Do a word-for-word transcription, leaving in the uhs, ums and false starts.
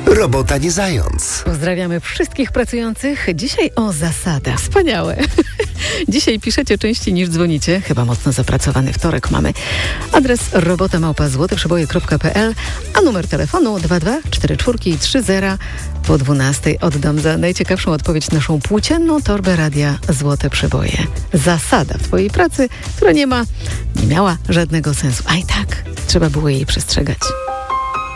Robota nie zając. Pozdrawiamy wszystkich pracujących. Dzisiaj o zasadach. Wspaniałe. Dzisiaj piszecie częściej niż dzwonicie. Chyba mocno zapracowany wtorek mamy. Adres robota małpa złote przeboje kropka p l, a numer telefonu dwa dwa cztery cztery trzy zero. Po dwunastej oddam za najciekawszą odpowiedź naszą płócienną torbę radia Złote Przeboje. Zasada w twojej pracy, która nie ma, nie miała żadnego sensu, a i tak trzeba było jej przestrzegać.